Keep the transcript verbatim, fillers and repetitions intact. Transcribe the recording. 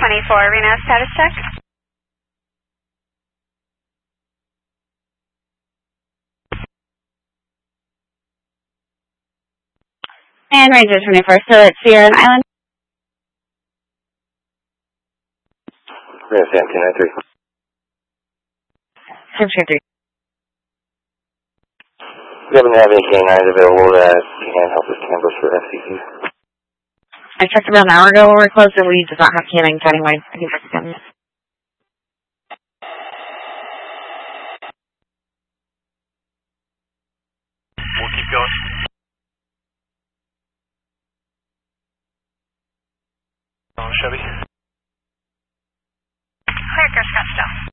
twenty-four, Reno, status check. And Ranger twenty-four, still at Sierra Island. Reno, Sam two nine three. Sam two nine three. We haven't have any K nines available that can help us canvas for F C C. I checked about an hour ago when we were closed, and we did not have canine countywide. I think that's done. We'll keep going. Oh, Chevy. Clear, Scottsdale.